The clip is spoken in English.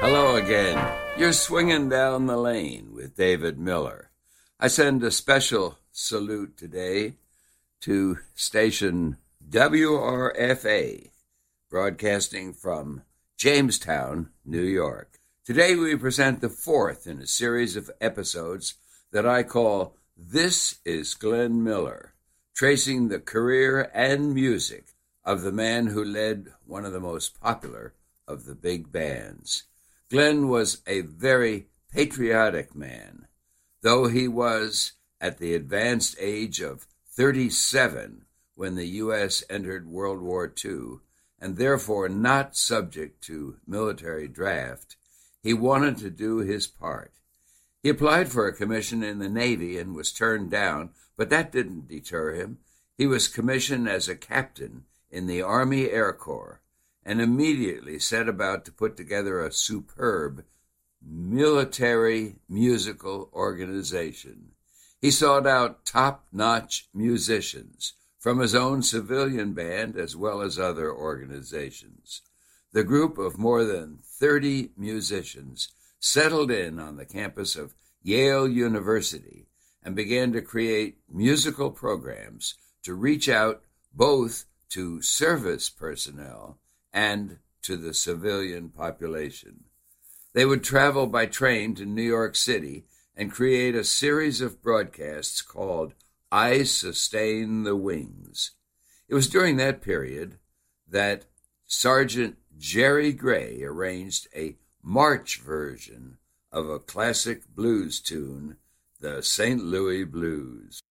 Hello again. You're swinging down the lane with David Miller. I send a special salute today to station WRFA, broadcasting from Jamestown, New York. Today we present the fourth in a series of episodes that I call This is Glenn Miller, tracing the career and music of the man who led one of the most popular of the big bands. Glenn was a very patriotic man, though he was at the advanced age of 37 when the U.S. entered World War II, and therefore not subject to military draft. He wanted to do his part. He applied for a commission in the Navy and was turned down, but that didn't deter him. He was commissioned as a captain in the Army Air Corps, and immediately set about to put together a superb military musical organization. He sought out top-notch musicians from his own civilian band as well as other organizations. The group of more than 30 musicians settled in on the campus of Yale University and began to create musical programs to reach out both to service personnel and to the civilian population. They would travel by train to New York City and create a series of broadcasts called I Sustain the Wings. It was during that period that Sergeant Jerry Gray arranged a march version of a classic blues tune, the St. Louis Blues.